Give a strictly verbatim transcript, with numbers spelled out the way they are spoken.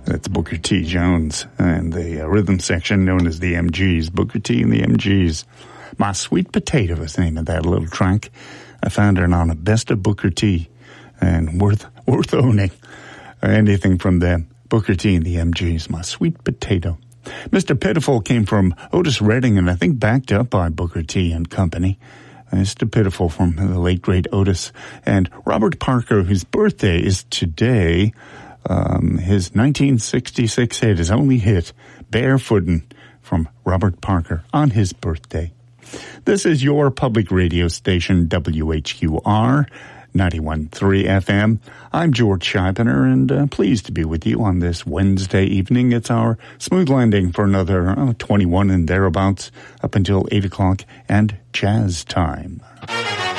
That's Booker T. Jones and the uh, rhythm section known as the M Gs. Booker T. and the M Gs. My Sweet Potato is the name of that little track. I found it on a Best of Booker T. and worth worth owning. Anything from them. Booker T. and the M Gs. My Sweet Potato. Mister Pitiful came from Otis Redding and I think backed up by Booker T. and company. Mister Pitiful from the late great Otis. And Robert Parker, whose birthday is today. Um, his nineteen sixty-six hit, his only hit, Barefootin' from Robert Parker on his birthday. This is your public radio station, W H Q R, ninety-one point three F M. I'm George Scheibner, and uh, pleased to be with you on this Wednesday evening. It's our smooth landing for another uh, twenty-one and thereabouts up until eight o'clock and jazz time.